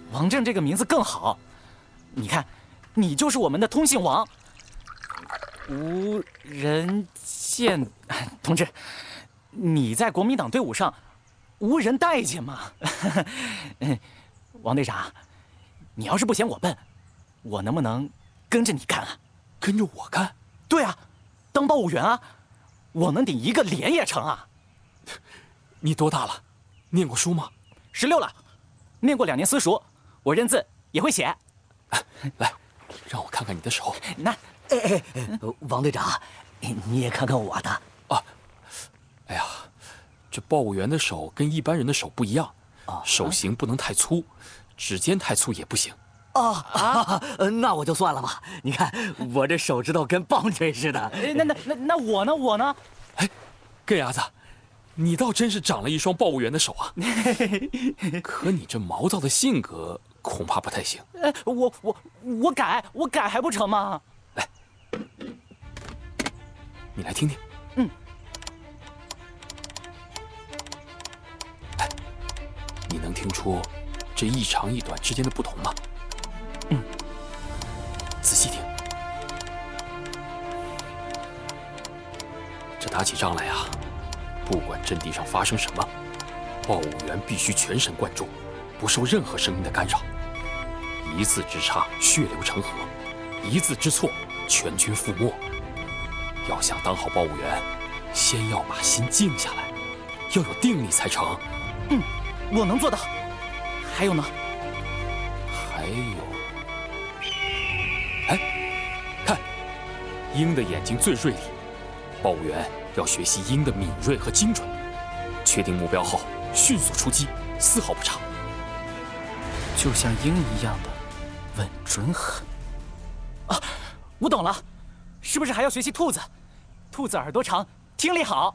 王震这个名字更好。你看，你就是我们的通信王。无人见，同志，你在国民党队伍上无人待见嘛。王队长，你要是不嫌我笨，我能不能跟着你干啊？ 跟着我干？ 对啊，当报务员啊，我能顶一个连也成啊。 你多大了？念过书吗 ？16了，念过2年私塾，我认字也会写。 来，让我看看你的手。 那， 王队长，你也看看我的啊。哎呀，这报务员的手跟一般人的手不一样，手型不能太粗，指尖太粗也不行。 那我就算了吧。你看我这手指头跟棒槌似的。 那我呢？ 哎，根牙子，你倒真是长了一双报务员的手啊！可你这毛躁的性格恐怕不太行。 我改还不成吗？ 来，你来听听。哎，你能听出这一长一短之间的不同吗？仔细听。这打起仗来啊，不管阵地上发生什么，报务员必须全神贯注，不受任何声音的干扰。一字之差，血流成河；一字之错，全军覆没。要想当好报务员，先要把心静下来，要有定力才成。 我能做到。还有呢？ 还有，哎，看，鹰的眼睛最锐利，报务员要学习鹰的敏锐和精准。确定目标后，迅速出击，丝毫不差。 就像鹰一样的稳准狠。啊，我懂了，是不是还要学习兔子？兔子耳朵长，听力好。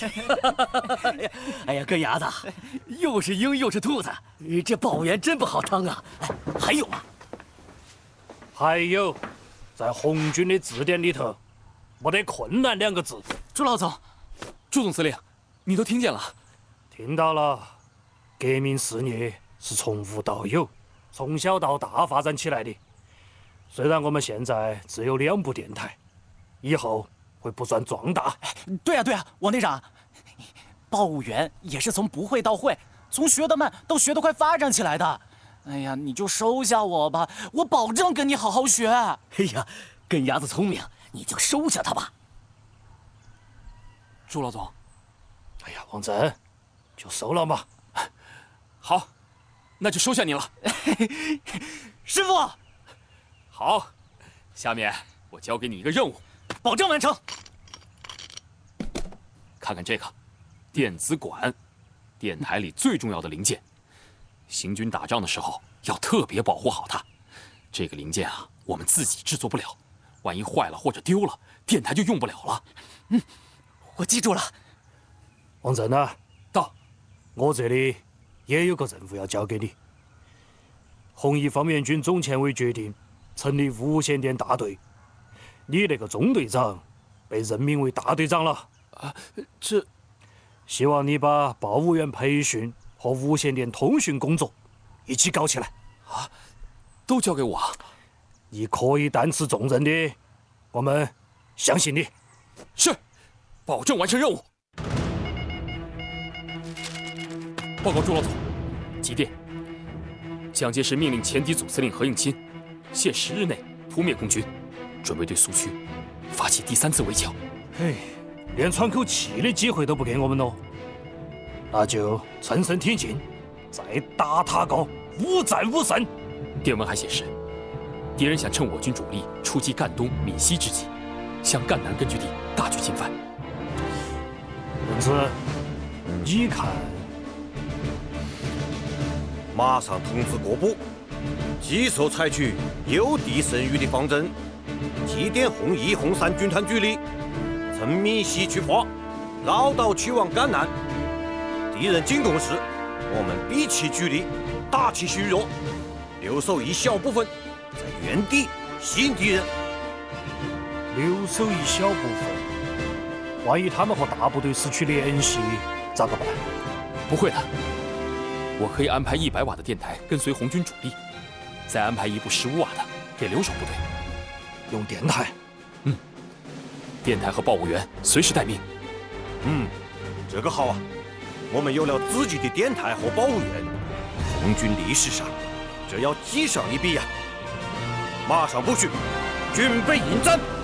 哎呀，根牙子，又是鹰又是兔子，这报务员真不好当啊！还有啊， 还有，在红军的字典里头，没得困难2个字。 朱老总， 朱总司令，你都听见了？ 听到了。革命事业是从无到有，从小到大发展起来的。虽然我们现在只有2部电台，以后会不断壮大。 对啊，王队长，报务员也是从不会到会，从学得慢到学得快发展起来的。哎呀，你就收下我吧，我保证跟你好好学。 哎呀，根牙子聪明，你就收下他吧。 朱老总， 哎呀，王震，就收了嘛。 好，那就收下你了。 师傅， 好，下面我交给你一个任务， 保证完成。 看看这个，电子管，电台里最重要的零件。行军打仗的时候要特别保护好它。这个零件啊，我们自己制作不了，万一坏了或者丢了，电台就用不了了。 我记住了。 王震啊， 到， 我这里也有个任务要交给你。红一方面军总前委决定成立无线电大队，你那个中队长被任命为大队长了。 这， 希望你把报务员培训和无线电通讯工作一起搞起来。 啊，都交给我啊？ 你可以担此重任的，我们相信你。 是，保证完成任务。报告朱老总，急电，蒋介石命令前敌总司令何应钦，限10日内扑灭共军，准备对苏区发起第3次围剿。 嘿，连喘口气的机会都不给我们喽，那就趁胜挺进，再打他个5战5胜。 电文还显示，敌人想趁我军主力出击赣东、闽西之际，向赣南根据地大举进犯。 文子，你看， 马上通知各部，即速采取诱敌胜余的方针，祭奠红一、红3军团主力，趁闽西出发，绕道去往赣南。敌人进攻时，我们避其主力，打其虚弱，留守一小部分在原地吸引敌人。 留守一小部分，万一他们和大部队失去联系，咋个办？ 不会的， 我可以安排100瓦的电台跟随红军主力，再安排一部15瓦的给留守部队。 用电台？ 电台和报务员随时待命。 这个好啊！我们有了自己的电台和报务员，红军历史上这要记上一笔呀！马上部署，准备迎战。